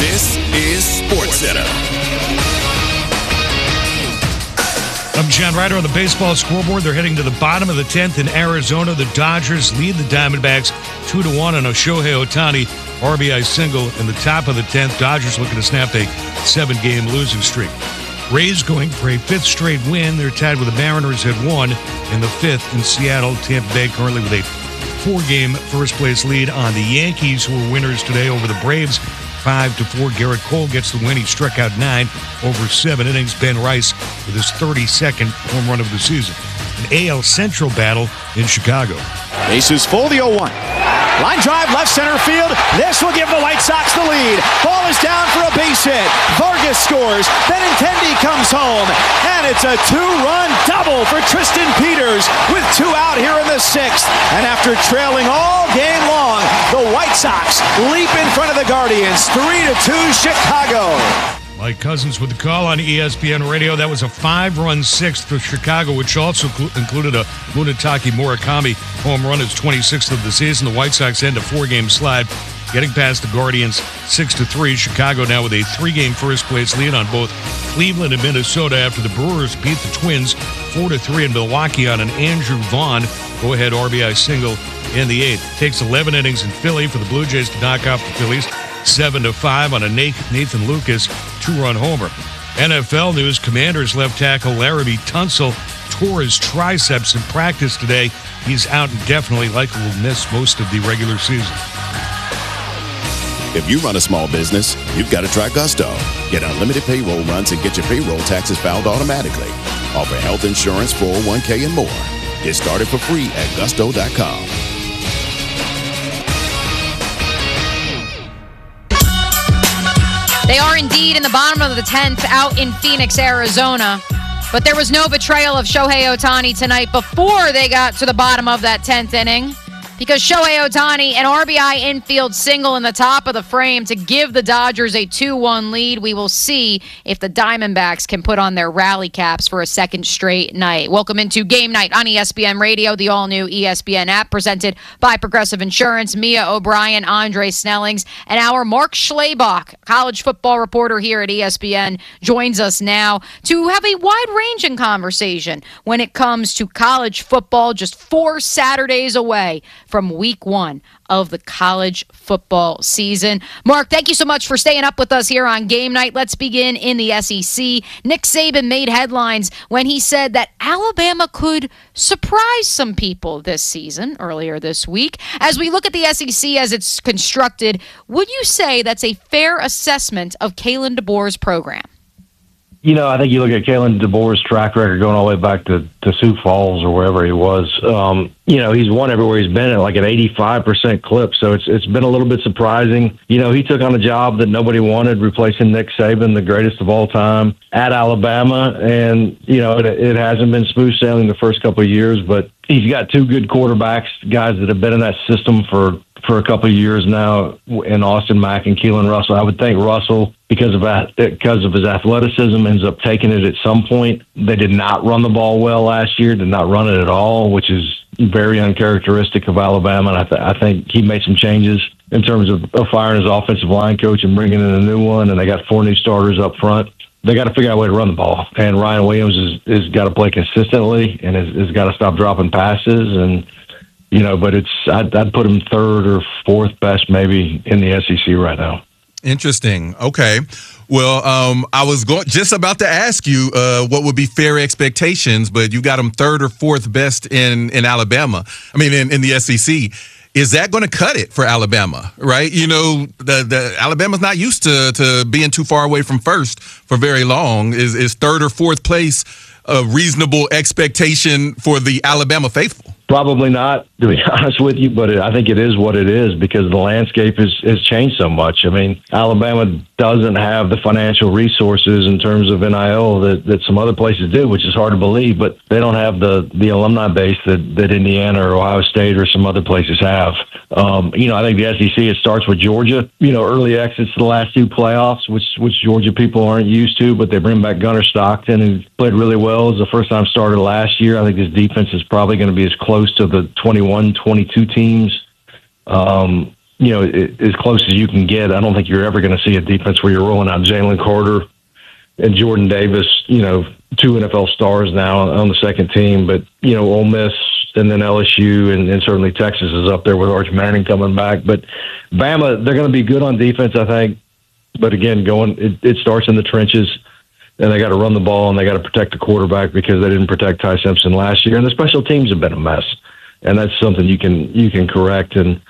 This is SportsCenter. I'm John Ryder on the baseball scoreboard. They're heading to the bottom of the 10th in Arizona. The Dodgers lead the Diamondbacks 2-1 on a Shohei Ohtani RBI single in the top of the 10th. Dodgers looking to snap a 7-game losing streak. Rays going for a 5th straight win. They're tied with the Mariners at 1 in the 5th in Seattle. Tampa Bay currently with a 4-game first-place lead on the Yankees, who were winners today over the Braves. 5-4. Garrett Cole gets the win. He struck out 9 over 7 innings. Ben Rice with his 32nd home run of the season. An AL Central battle in Chicago. Bases full, the 0-1. Line drive, left center field. This will give the White Sox the lead. Ball is down for a base hit. Vargas scores. Benintendi comes home. And it's a 2-run double for Tristan Peters with 2 out here in the 6th. And after trailing all game long, the White Sox leap in front of the Guardians. 3-2 Chicago. Mike Cousins with the call on ESPN Radio. That was a 5-run 6th for Chicago, which also included a Munetake Murakami home run, his 26th of the season. The White Sox end a 4-game slide, getting past the Guardians 6-3. Chicago now with a 3-game first-place lead on both Cleveland and Minnesota after the Brewers beat the Twins 4-3 in Milwaukee on an Andrew Vaughn go-ahead RBI single in the 8th. It takes 11 innings in Philly for the Blue Jays to knock off the Phillies 7-5 on a Nathan Lucas 2-run homer. NFL news: Commanders left tackle Laremy Tunsil tore his triceps in practice today. He's out indefinitely, likely will miss most of the regular season. If you run a small business, you've got to try Gusto. Get unlimited payroll runs and get your payroll taxes filed automatically. Offer health insurance, 401k, and more. Get started for free at gusto.com. They are indeed in the bottom of the 10th out in Phoenix, Arizona. But there was no betrayal of Shohei Ohtani tonight before they got to the bottom of that 10th inning, because Shohei Ohtani, an RBI infield single in the top of the frame to give the Dodgers a 2-1 lead. We will see if the Diamondbacks can put on their rally caps for a second straight night. Welcome into Game Night on ESPN Radio, the all-new ESPN app, presented by Progressive Insurance. Mia O'Brien, Andre Snellings, and our Mark Schlabach, college football reporter here at ESPN, joins us now to have a wide-ranging conversation when it comes to college football, just 4 Saturdays away from week 1 of the college football season. Mark, thank you so much for staying up with us here on Game Night. Let's begin in the SEC. Nick Saban made headlines when he said that Alabama could surprise some people this season, earlier this week. As we look at the SEC as it's constructed, would you say that's a fair assessment of Kalen DeBoer's program? You know, I think you look at Kalen DeBoer's track record going all the way back to Sioux Falls or wherever he was. You know, he's won everywhere he's been at like an 85% clip. So it's been a little bit surprising. You know, he took on a job that nobody wanted, replacing Nick Saban, the greatest of all time, at Alabama. And, you know, it hasn't been smooth sailing the first couple of years, but he's got 2 good quarterbacks, guys that have been in that system for a couple of years now, in Austin Mack and Keelan Russell. I would think Russell, because of his athleticism, ends up taking it at some point. They did not run the ball well last year, did not run it at all, which is very uncharacteristic of Alabama. And I think he made some changes in terms of firing his offensive line coach and bringing in a new one, and they got 4 new starters up front. They got to figure out a way to run the ball. And Ryan Williams has got to play consistently and has got to stop dropping passes. And, you know, but I'd put him 3rd or 4th best maybe in the SEC right now. Interesting. Okay. Well, I was just about to ask you what would be fair expectations, but you got him 3rd or 4th best in Alabama. I mean, in the SEC. Is that going to cut it for Alabama, right? You know, the Alabama's not used to being too far away from first for very long. Is 3rd or 4th place a reasonable expectation for the Alabama faithful? Probably not, to be honest with you, but I think it is what it is because the landscape has changed so much. I mean, Alabama doesn't have the financial resources in terms of NIL that some other places do, which is hard to believe, but they don't have the alumni base that Indiana or Ohio State or some other places have. You know, I think the SEC, it starts with Georgia. You know, early exits to the last 2 playoffs, which Georgia people aren't used to, but they bring back Gunnar Stockton, who played really well as a first-time starter last year. I think his defense is probably going to be as close to the 21-22 teams. as close as you can get. I don't think you're ever going to see a defense where you're rolling out Jalen Carter and Jordan Davis, two NFL stars now on the second team. But, Ole Miss and then LSU and certainly Texas is up there with Arch Manning coming back. But Bama, they're going to be good on defense, I think. But again, it starts in the trenches, and they got to run the ball and they got to protect the quarterback because they didn't protect Ty Simpson last year. And the special teams have been a mess, and that's something you can correct. And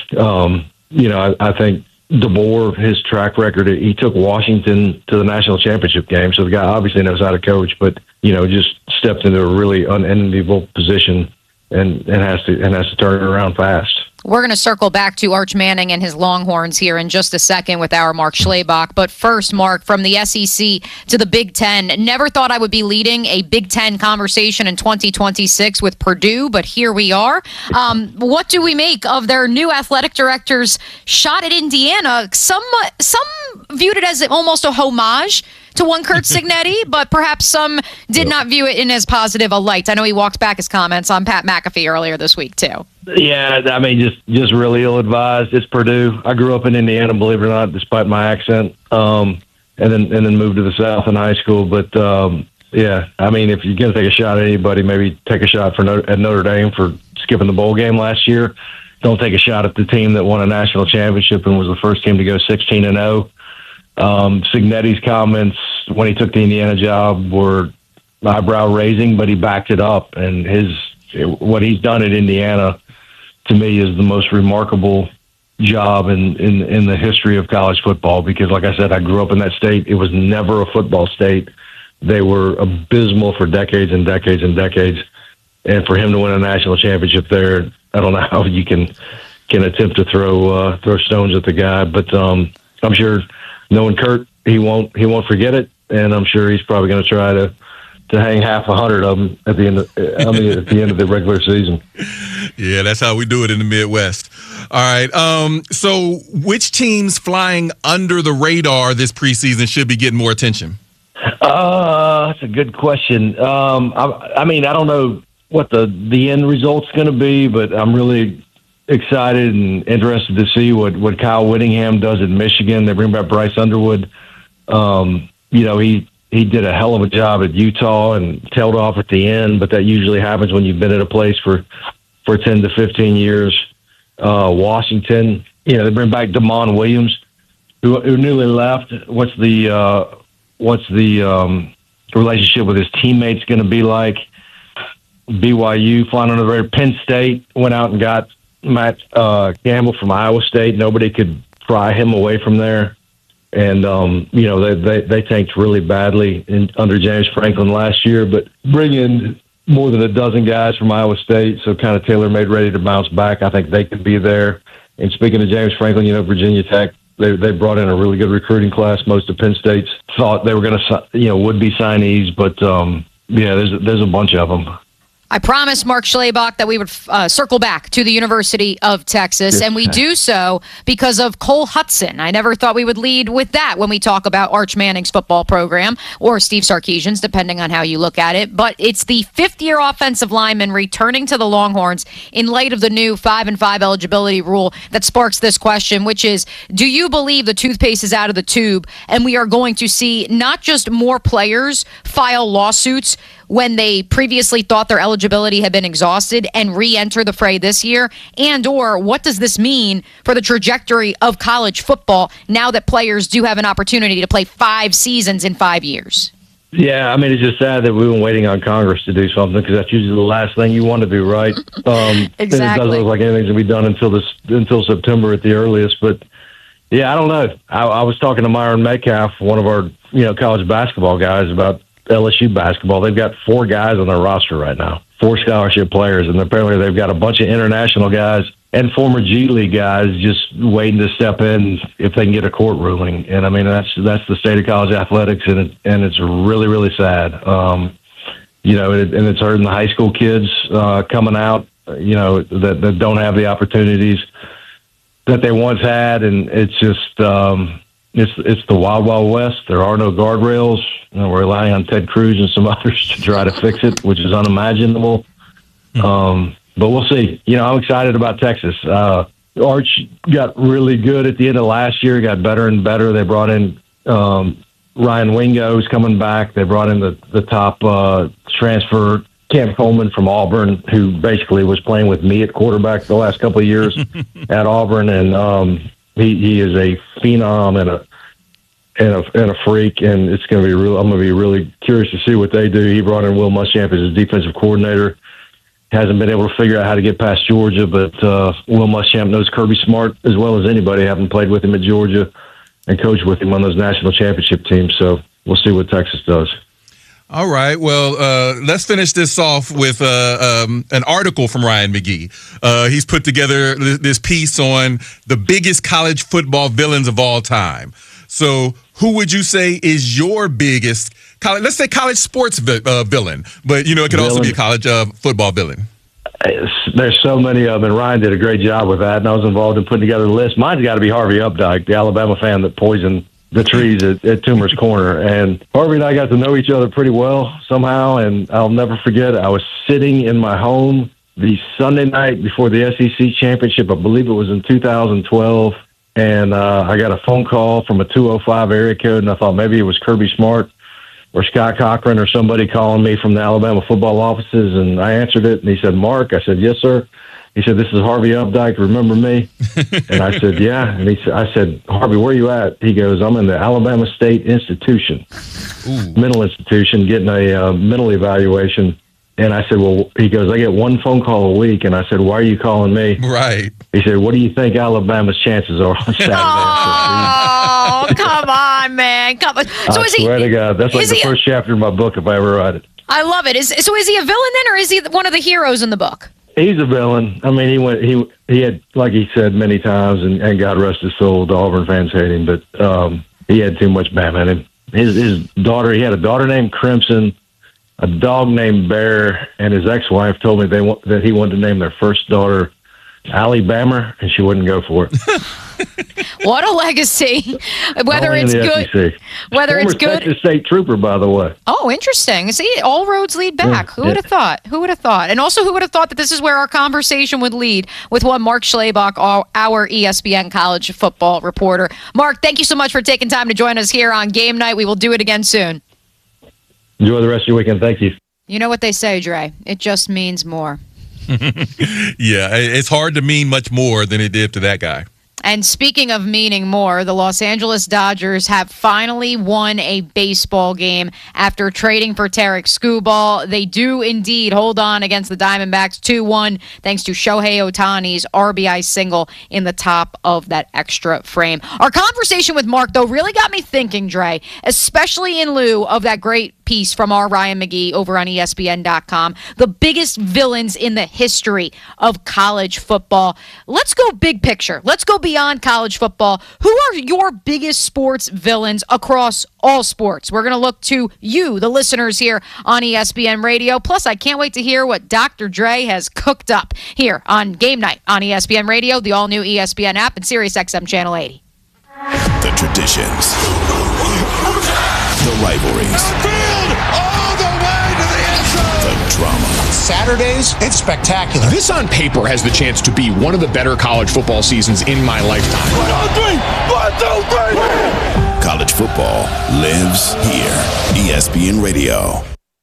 I think DeBoer, his track record, he took Washington to the national championship game. So the guy obviously knows how to coach, but just stepped into a really unenviable position and has to turn it around fast. We're going to circle back to Arch Manning and his Longhorns here in just a second with our Mark Schlabach. But first, Mark, from the SEC to the Big Ten, never thought I would be leading a Big Ten conversation in 2026 with Purdue, but here we are. What do we make of their new athletic director's shot at Indiana? Some viewed it as almost a homage to one Curt Cignetti, but perhaps some did not view it in as positive a light. I know he walked back his comments on Pat McAfee earlier this week, too. Yeah, I mean, just really ill-advised. It's Purdue. I grew up in Indiana, believe it or not, despite my accent, and then moved to the South in high school. But, yeah, I mean, if you're going to take a shot at anybody, maybe take a shot at Notre Dame for skipping the bowl game last year. Don't take a shot at the team that won a national championship and was the first team to go 16-0. Cignetti's comments when he took the Indiana job were eyebrow-raising, but he backed it up. And what he's done at Indiana, to me, is the most remarkable job in the history of college football. Because, like I said, I grew up in that state. It was never a football state. They were abysmal for decades and decades and decades. And for him to win a national championship there, I don't know how you can attempt to throw stones at the guy. But I'm sure, knowing Curt, he won't forget it, and I'm sure he's probably going to try to hang half 100 of them at the end of the regular season. Yeah, that's how we do it in the Midwest. All right. So which teams flying under the radar this preseason should be getting more attention? That's a good question. I mean, I don't know what the end result's going to be, but I'm really excited and interested to see what Kyle Whittingham does at Michigan. They bring back Bryce Underwood. He did a hell of a job at Utah and tailed off at the end, but that usually happens when you've been at a place for 10 to 15 years. Washington, they bring back Damon Williams, who newly left. What's the relationship with his teammates going to be like? BYU flying under the radar. Penn State went out and got Matt Campbell from Iowa State. Nobody could pry him away from there. And, they tanked really badly under James Franklin last year, but bring in more than a dozen guys from Iowa State, so kind of tailor-made, ready to bounce back. I think they could be there. And speaking of James Franklin, Virginia Tech, they brought in a really good recruiting class. Most of Penn State's thought they were going to, would-be signees, but, there's a bunch of them. I promised Mark Schlabach that we would circle back to the University of Texas, and we do so because of Cole Hudson. I never thought we would lead with that when we talk about Arch Manning's football program, or Steve Sarkisian's, depending on how you look at it. But it's the fifth-year offensive lineman returning to the Longhorns in light of the new 5-and-5 eligibility rule that sparks this question, which is, do you believe the toothpaste is out of the tube, and we are going to see not just more players file lawsuits when they previously thought their eligibility had been exhausted and re-enter the fray this year? And or what does this mean for the trajectory of college football now that players do have an opportunity to play 5 seasons in 5 years? Yeah, I mean, it's just sad that we've been waiting on Congress to do something, because that's usually the last thing you want to do, right? Exactly. And it doesn't look like anything's going to be done until September at the earliest. But, yeah, I don't know. I was talking to Myron Metcalf, one of our college basketball guys, about LSU basketball. They've got 4 guys on their roster right now, 4 scholarship players, and apparently they've got a bunch of international guys and former G League guys just waiting to step in if they can get a court ruling. And I mean, that's the state of college athletics, and it's really, really sad. And it's hurting the high school kids coming out, that don't have the opportunities that they once had, and it's just it's the wild, wild west. There are no guardrails. We're relying on Ted Cruz and some others to try to fix it, which is unimaginable. But we'll see. I'm excited about Texas. Arch got really good at the end of last year, got better and better. They brought in Ryan Wingo, who's coming back. They brought in the top transfer, Cam Coleman from Auburn, who basically was playing with me at quarterback the last couple of years at Auburn. And he is a phenom and a freak, and it's going to be real. I'm going to be really curious to see what they do. He brought in Will Muschamp as his defensive coordinator. Hasn't been able to figure out how to get past Georgia, but Will Muschamp knows Kirby Smart as well as anybody, having played with him at Georgia and coached with him on those national championship teams. So we'll see what Texas does. All right. Well, let's finish this off with an article from Ryan McGee. He's put together this piece on the biggest college football villains of all time. So who would you say is your biggest college, let's say college sports villain, but, it could also be a college football villain? There's so many of them, and Ryan did a great job with that, and I was involved in putting together the list. Mine's got to be Harvey Updike, the Alabama fan that poisoned the trees at Toomer's Corner. And Harvey and I got to know each other pretty well somehow, and I'll never forget, I was sitting in my home the Sunday night before the SEC championship. I believe it was in 2012. And I got a phone call from a 205 area code, and I thought maybe it was Kirby Smart or Scott Cochran or somebody calling me from the Alabama football offices. And I answered it, and he said, "Mark." I said, "Yes, sir." He said, "This is Harvey Updike. Remember me?" And I said, "Yeah." And I said, "Harvey, where are you at?" He goes, "I'm in the Alabama State Institution, mental institution, getting a mental evaluation." And I said, "Well," he goes, "I get one phone call a week." And I said, "Why are you calling me?" Right. He said, "What do you think Alabama's chances are on Saturday?" Oh, come on, man. Come on. So I swear to God, that's like the first chapter of my book if I ever write it. I love it. So is he a villain then, or is he one of the heroes in the book? He's a villain. I mean, he had, like he said many times, and God rest his soul, the Auburn fans hate him, but he had too much Batman in him. His daughter, he had a daughter named Crimson, a dog named Bear, and his ex-wife told me that he wanted to name their first daughter Alabama, and she wouldn't go for it. What a legacy! Whether Only it's in the good, SEC. whether it's Former good. Texas State trooper, by the way. Oh, interesting. See, all roads lead back. Who would have thought? Who would have thought? And also, who would have thought that this is where our conversation would lead with one Mark Schlabach, our ESPN college football reporter. Mark, thank you so much for taking time to join us here on Game Night. We will do it again soon. Enjoy the rest of your weekend. Thank you. You know what they say, Dre. It just means more. Yeah, it's hard to mean much more than it did to that guy. And speaking of meaning more, the Los Angeles Dodgers have finally won a baseball game after trading for Tarek Skubal. They do indeed hold on against the Diamondbacks 2-1 thanks to Shohei Ohtani's RBI single in the top of that extra frame. Our conversation with Mark, though, really got me thinking, Dre, especially in lieu of that great piece from our Ryan McGee over on ESPN.com, the biggest villains in the history of college football. Let's go big picture. Let's go beyond college football. Who are your biggest sports villains across all sports? We're going to look to you, the listeners here on ESPN Radio. Plus, I can't wait to hear what Dr. Dre has cooked up here on Game Night on ESPN Radio, the all-new ESPN app, and SiriusXM Channel 80. The traditions, the rivalries, all the way to the end zone. the drama. Saturdays, it's spectacular. This on paper has the chance to be one of the better college football seasons in my lifetime. 1, 2, 3. College football lives here. ESPN Radio.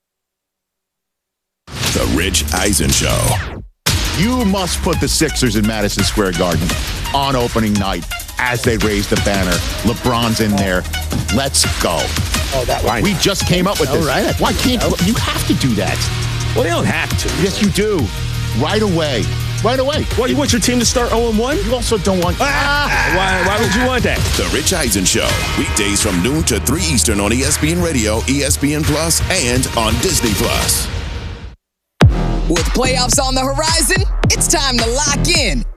The Rich Eisen Show. You must put the Sixers in Madison Square Garden on opening night as they raise the banner. LeBron's in there. Let's go. Oh, that line. We just came up with this. Right. Why can't you have to do that? Well, they don't have to. Yes, you do. Right away. Right away. Well, you want your team to start 0-1? You also don't want... Why would you want that? The Rich Eisen Show. Weekdays from noon to 3 Eastern on ESPN Radio, ESPN Plus, and on Disney Plus. With playoffs on the horizon, it's time to lock in